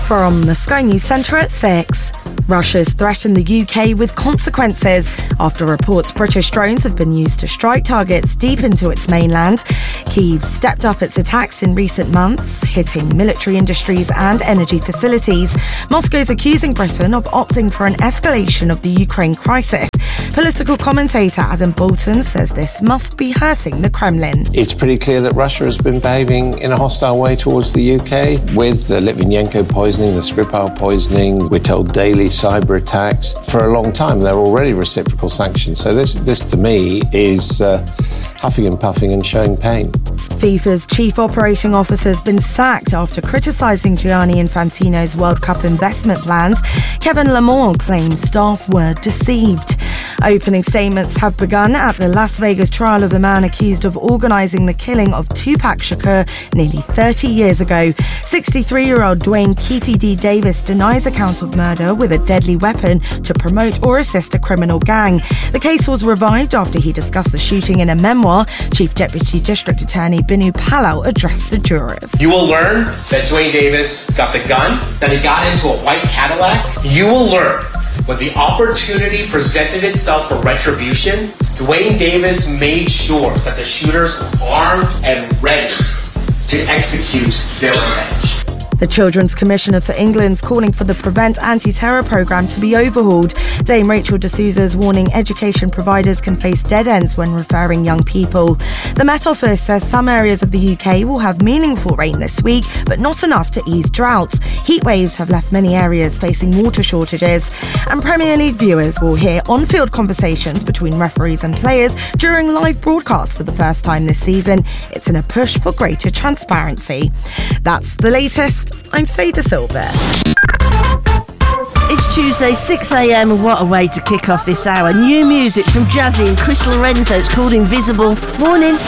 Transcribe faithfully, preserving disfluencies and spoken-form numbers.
from the Sky News Centre at six. Russia's threatened the U K with consequences after reports British drones have been used to strike targets deep into its mainland. Kyiv stepped up its attacks in recent months, hitting military industries and energy facilities. Moscow's accusing Britain of opting for an escalation of the Ukraine crisis. Political commentator Adam Bolton says this must be hurting the Kremlin. It's pretty clear that Russia has been behaving in a hostile way towards the U K with the Litvinenko poisoning, the Skripal poisoning. We're told daily cyber attacks. For a long time, there are already reciprocal sanctions. So this, this to me, is uh, huffing and puffing and showing pain. FIFA's chief operating officer has been sacked after criticising Gianni Infantino's World Cup investment plans. Kevin Lamont claims staff were deceived. Opening statements have begun at the Las Vegas trial of the man accused of organising the killing of Tupac Shakur nearly thirty years ago. sixty-three-year-old Dwayne Keefe D. Davis denies account of murder with a deadly weapon to promote or assist a criminal gang. The case was revived after he discussed the shooting in a memoir. Chief Deputy District Attorney Binu Palau addressed the jurors. You will learn that Dwayne Davis got the gun, that he got into a white Cadillac. You will learn when the opportunity presented itself for retribution, Dwayne Davis made sure that the shooters were armed and ready to execute their revenge. The Children's Commissioner for England's calling for the Prevent Anti-Terror programme to be overhauled. Dame Rachel de Souza's warning education providers can face dead ends when referring young people. The Met Office says some areas of the U K will have meaningful rain this week, but not enough to ease droughts. Heat waves have left many areas facing water shortages. And Premier League viewers will hear on-field conversations between referees and players during live broadcasts for the first time this season. It's in a push for greater transparency. That's the latest. I'm Faye De Silva. It's Tuesday, six a.m, and what a way to kick off this hour. New music from Jazzy and Chris Lorenzo. It's called Invisible. Morning.